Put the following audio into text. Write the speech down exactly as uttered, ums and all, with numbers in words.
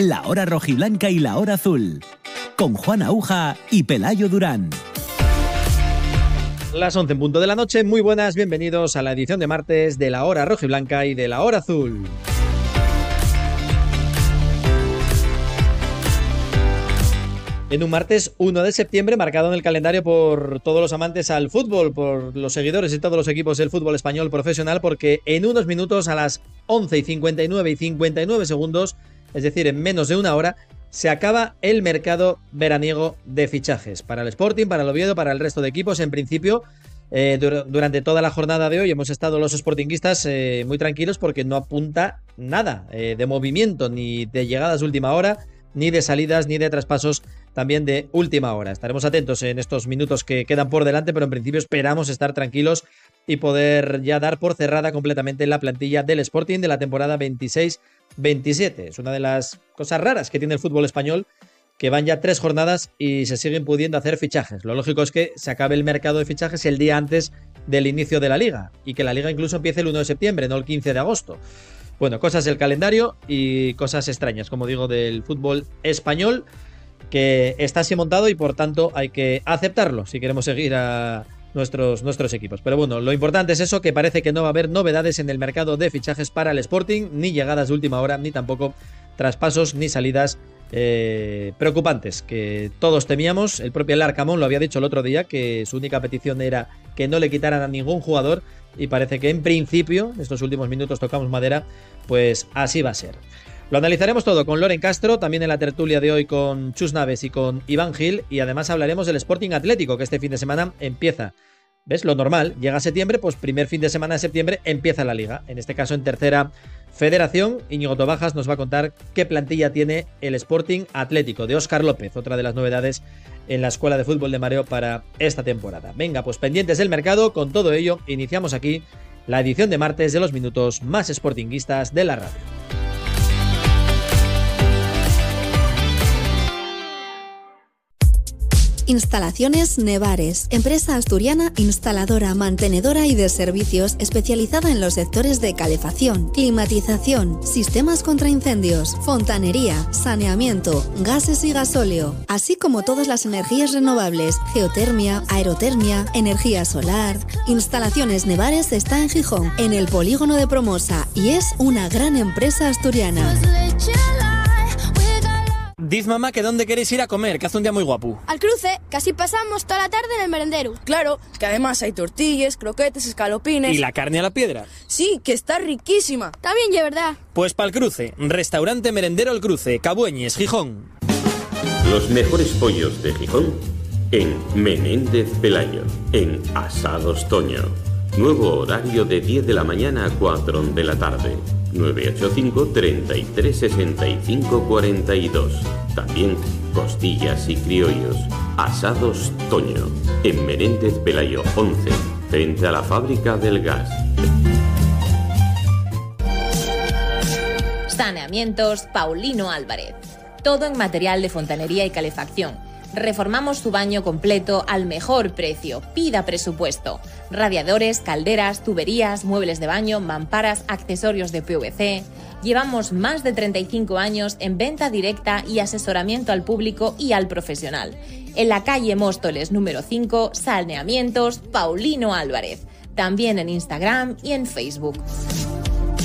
La Hora Rojiblanca y La Hora Azul, con Juan Aúja y Pelayo Durán. Las once en punto de la noche, muy buenas, bienvenidos a la edición de martes de La Hora Rojiblanca y de La Hora Azul. En un martes uno de septiembre, marcado en el calendario por todos los amantes al fútbol, por los seguidores de todos los equipos del fútbol español profesional, porque en unos minutos, a las once y cincuenta y nueve y cincuenta y nueve segundos, es decir, en menos de una hora, se acaba el mercado veraniego de fichajes. Para el Sporting, para el Oviedo, para el resto de equipos, en principio, eh, dur- durante toda la jornada de hoy hemos estado los sportinguistas eh, muy tranquilos porque no apunta nada eh, de movimiento, ni de llegadas de última hora, ni de salidas, ni de traspasos también de última hora. Estaremos atentos en estos minutos que quedan por delante, pero en principio esperamos estar tranquilos y poder ya dar por cerrada completamente la plantilla del Sporting de la temporada veintiséis veintisiete. Es una de las cosas raras que tiene el fútbol español, que van ya tres jornadas y se siguen pudiendo hacer fichajes. Lo lógico es que se acabe el mercado de fichajes el día antes del inicio de la liga y que la liga incluso empiece el uno de septiembre, no el quince de agosto. Bueno, cosas del calendario y cosas extrañas, como digo, del fútbol español, que está así montado y por tanto hay que aceptarlo si queremos seguir a nuestros, nuestros equipos. Pero bueno, lo importante es eso, que parece que no va a haber novedades en el mercado de fichajes para el Sporting, ni llegadas de última hora, ni tampoco traspasos ni salidas eh, preocupantes, que todos temíamos. El propio Larcamón lo había dicho el otro día, que su única petición era que no le quitaran a ningún jugador, y parece que en principio, estos últimos minutos tocamos madera, pues así va a ser. Lo analizaremos todo con Loren Castro, también en la tertulia de hoy con Chus Naves y con Iván Gil, y además hablaremos del Sporting Atlético, que este fin de semana empieza. ¿Ves? Lo normal, llega septiembre, pues primer fin de semana de septiembre empieza la liga, en este caso en tercera federación. Íñigo Tobajas nos va a contar qué plantilla tiene el Sporting Atlético, de Óscar López, otra de las novedades en la Escuela de Fútbol de Mareo para esta temporada. Venga, pues pendientes del mercado, con todo ello iniciamos aquí la edición de martes de los minutos más sportinguistas de la radio. Instalaciones Nevares, empresa asturiana instaladora, mantenedora y de servicios especializada en los sectores de calefacción, climatización, sistemas contra incendios, fontanería, saneamiento, gases y gasóleo, así como todas las energías renovables, geotermia, aerotermia, energía solar. Instalaciones Nevares está en Gijón, en el polígono de Promosa, y es una gran empresa asturiana. Diz mamá que dónde queréis ir a comer, que hace un día muy guapo. Al Cruce, que así pasamos toda la tarde en el merendero. Claro, que además hay tortillas, croquetes, escalopines. ¿Y la carne a la piedra? Sí, que está riquísima. Está bien, ya verdad. Pues pa'l Cruce, restaurante merendero El Cruce, Cabueñes, Gijón. Los mejores pollos de Gijón en Menéndez Pelayo, en Asados Toño. Nuevo horario de diez de la mañana a cuatro de la tarde. nueve ocho cinco, treinta y tres, sesenta y cinco, cuarenta y dos. También costillas y criollos. Asados Toño, en Menéndez Pelayo once, frente a la fábrica del gas. Saneamientos Paulino Álvarez. Todo en material de fontanería y calefacción. Reformamos su baño completo al mejor precio. Pida presupuesto. Radiadores, calderas, tuberías, muebles de baño, mamparas, accesorios de P V C. Llevamos más de treinta y cinco años en venta directa y asesoramiento al público y al profesional. En la calle Móstoles número cinco, Saneamientos Paulino Álvarez. También en Instagram y en Facebook.